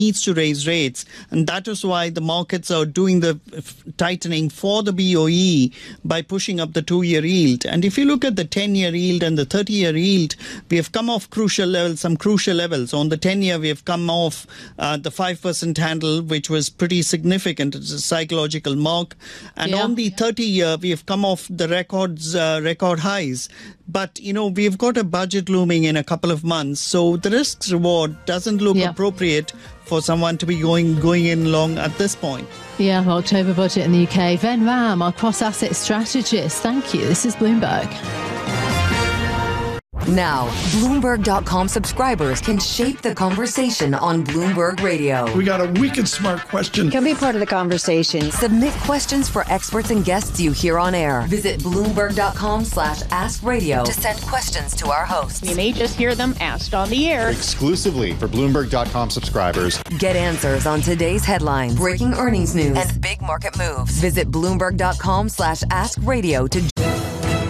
needs to raise rates, and that is why the markets are doing the tightening for the BOE by pushing up the 2-year yield. And if you look at the 10-year yield and the 30-year yield, we have come off some crucial levels. On the 10-year, we have come off the 5% handle, which was pretty significant. It's a psychological mark. And on the 30-year, we have come off the record highs. But, we've got a budget looming in a couple of months. So the risk reward doesn't look appropriate for someone to be going in long at this point. Yeah, October budget in the UK. Ven Ram, our cross-asset strategist. Thank you. This is Bloomberg. Now, Bloomberg.com subscribers can shape the conversation on Bloomberg Radio. We got a wicked smart question. Can be part of the conversation. Submit questions for experts and guests you hear on air. Visit Bloomberg.com/AskRadio to send questions to our hosts. You may just hear them asked on the air. Exclusively for Bloomberg.com subscribers. Get answers on today's headlines, breaking earnings news, and big market moves. Visit Bloomberg.com/AskRadio to